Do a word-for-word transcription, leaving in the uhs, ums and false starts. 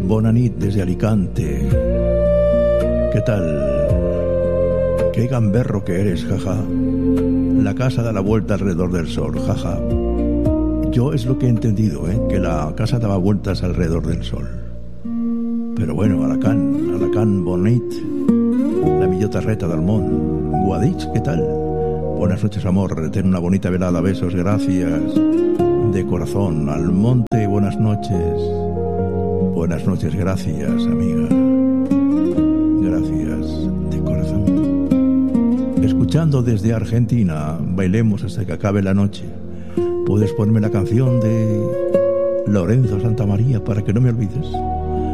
Bona nit desde Alicante. ¿Qué tal? Qué gamberro que eres, jaja. La casa da la vuelta alrededor del sol, jaja. Yo es lo que he entendido, ¿eh? Que la casa daba vueltas alrededor del sol. Pero bueno, Alacant, Alacant bonit, la millota reta del món. Guadix, ¿qué tal? Buenas noches, amor. Ten una bonita velada. Besos, gracias. De corazón. Al monte, buenas noches. Buenas noches, gracias, amiga. Gracias, de corazón. Escuchando desde Argentina, bailemos hasta que acabe la noche. ¿Puedes ponerme la canción de Lorenzo Santamaría para que no me olvides?